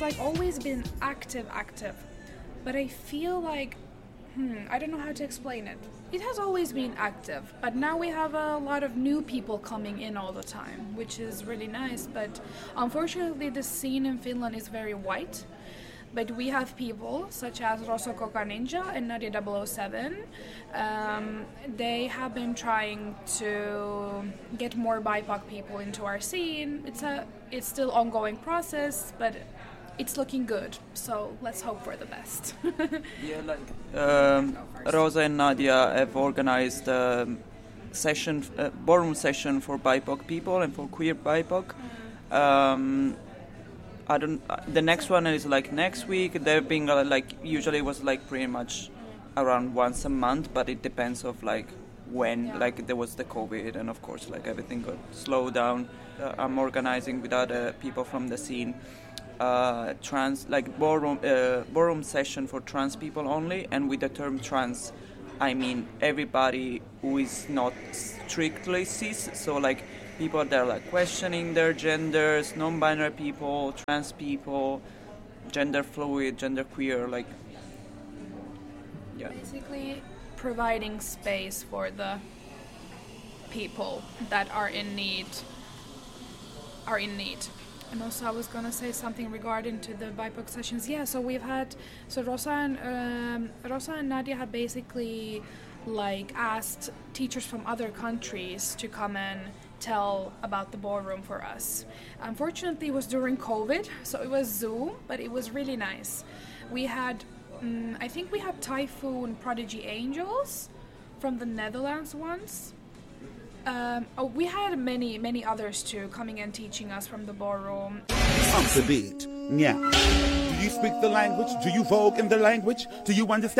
like always been active, but I feel like, I don't know how to explain it. It has always been active, but now we have a lot of new people coming in all the time, which is really nice. But unfortunately, the scene in Finland is very white. But we have people such as Rosso Coca Ninja and Nadia 007. They have been trying to get more BIPOC people into our scene. It's still ongoing process, but it's looking good. So let's hope for the best. Yeah, like Rosa and Nadia have organized a session, ballroom session for BIPOC people and for queer BIPOC. The next one is like next week. They're being like usually it was like pretty much around once a month, but it depends of like when like there was the COVID and of course like everything got slowed down. I'm organizing with other people from the scene trans like ballroom session for trans people only, and with the term trans I mean everybody who is not strictly cis, so like people that are like questioning their genders, non-binary people, trans people, gender fluid, gender queer, like basically providing space for the people that are in need. And also I was gonna say something regarding to the BIPOC sessions. Yeah, so we've had Rosa and Nadia have basically like asked teachers from other countries to come and tell about the ballroom for us. Unfortunately, it was during COVID, so it was Zoom, but it was really nice. We had, I think we had Typhoon Prodigy Angels from the Netherlands once. We had many others too coming and teaching us from the ballroom. Up the beat, yeah. Do you speak the language? Do you vogue in the language? Do you understand?